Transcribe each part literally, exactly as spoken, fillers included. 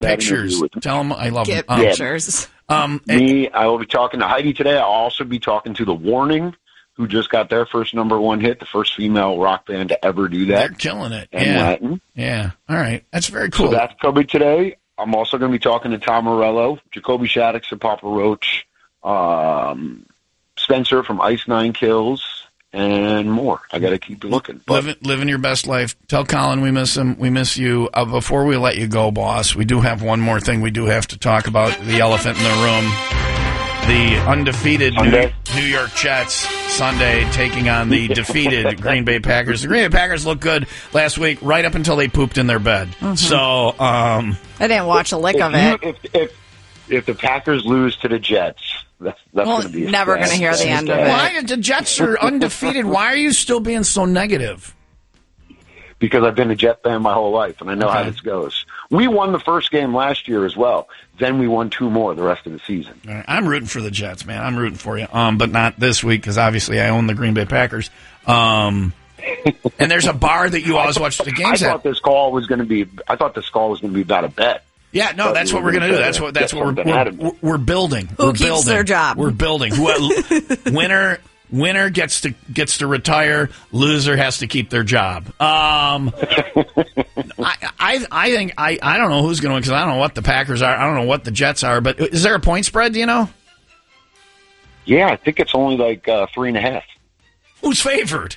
pictures. Tell them I love Get them. Um, pictures. Um, Me, I will be talking to Heidi today. I'll also be talking to The Warning, who just got their first number one hit, the first female rock band to ever do that. They're killing it. And Yeah. Latin. Yeah. All right. That's very cool. So that's probably today. I'm also going to be talking to Tom Morello, Jacoby Shaddix and Papa Roach, um, Spencer from Ice Nine Kills, and more. I got to keep looking. But Living, living your best life. Tell Colin we miss him. We miss you. Uh, before we let you go, boss, we do have one more thing we do have to talk about, the elephant in the room. The undefeated New, New York Jets Sunday taking on the defeated Green Bay Packers. The Green Bay Packers looked good last week, right up until they pooped in their bed. Mm-hmm. So um, I didn't watch a lick if of you, it. If, if, if the Packers lose to the Jets, that's, that's well, going to be never going to hear the end of it. Why the Jets are undefeated? Why are you still being so negative? Because I've been a Jet fan my whole life, and I know okay. how this goes. We won the first game last year as well. Then we won two more the rest of the season. Right. I'm rooting for the Jets, man. I'm rooting for you, um, but not this week because obviously I own the Green Bay Packers. Um, and there's a bar that you always watch the games I at. thought this call was going to be. I thought this call was going to be about a bet. Yeah, no, that's what we're going to do. That's what that's what we're we're, we're building. Who we're keeps building. their job? We're building. Winner winner gets to gets to retire. Loser has to keep their job. Um, I, I I think I, I don't know who's going to win because I don't know what the Packers are. I don't know what the Jets are. But is there a point spread? Do you know? Yeah, I think it's only like uh, three and a half. Who's favored?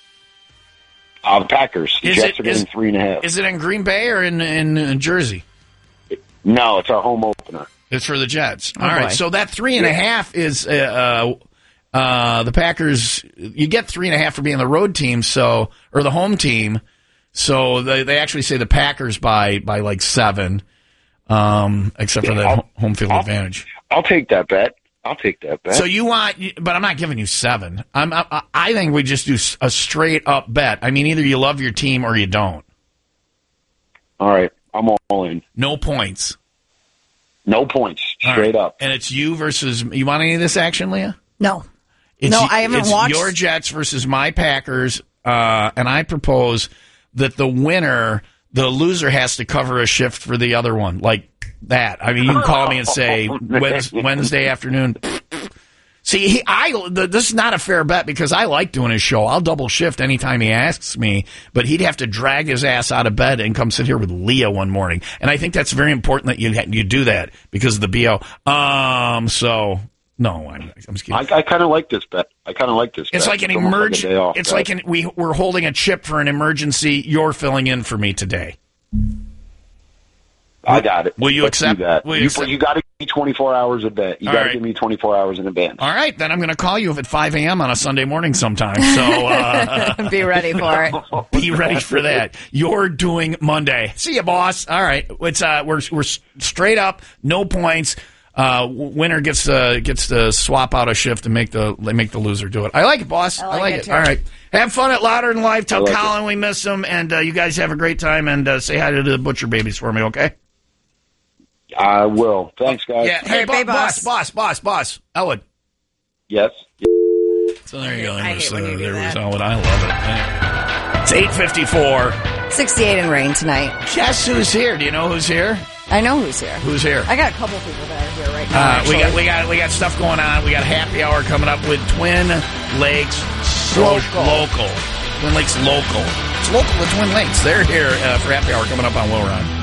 Uh, the Packers. The is Jets it, are getting is, three and a half. Is it in Green Bay or in in, in Jersey? No, it's our home opener. It's for the Jets. Oh, All right, boy. so that three and a half is uh, uh, uh, the Packers. You get three and a half for being the road team, so or the home team. So they they actually say the Packers by by like seven, um, except for Yeah, the I'll, home field I'll, advantage. I'll take that bet. I'll take that bet. So you want, but I'm not giving you seven. I'm I, I think we just do a straight up bet. I mean, either you love your team or you don't. All right. I'm all in. No points. No points. Straight right. up. And it's you versus... You want any of this action, Leah? No. It's, no, I haven't it's watched... your Jets versus my Packers, uh, and I propose that the winner, the loser has to cover a shift for the other one. Like that. I mean, you can call me and say, Wednesday, Wednesday afternoon... See, he, I the, this is not a fair bet because I like doing his show. I'll double shift anytime he asks me, but he'd have to drag his ass out of bed and come sit here with Leah one morning. And I think that's very important that you you do that because of the B O. Um, so no, I'm, I'm just kidding. I, I kind of like this bet. I kind of like this. It's bet. like an it's emergency. Like it's bet. like an, we we're holding a chip for an emergency. You're filling in for me today. I got it. Will you Let's accept? do that? Will you, you, accept? you got to give me twenty-four hours a bet. You got to right. give me twenty-four hours in advance. All right, then I'm going to call you at five a.m. on a Sunday morning sometime. So uh, be ready for it. Be ready for that. You're doing Monday. See you, boss. All right, it's uh, we're we're straight up, no points. Uh, winner gets to gets to swap out a shift and make the make the loser do it. I like it, boss. I like, I like it. it. Too. All right, have fun at Louder Than Life. Tell like Colin we miss him, and uh, you guys have a great time. And uh, say hi to the butcher babies for me, okay? I will. Thanks, guys. Yeah. Hey, bo- boss, boss, boss, boss. Elwood. Yes. So there you go. There I was, hate when uh, you do there that. was Elwood. I love it. It's eight fifty-four. sixty-eight in rain tonight. Guess who's here? Do you know who's here? I know who's here. Who's here? I got a couple people that are here right now. Uh, we got we got we got stuff going on. We got happy hour coming up with Twin Lakes Local. Local. Twin Lakes Local. It's local to Twin Lakes. They're here uh, for happy hour coming up on Will Run.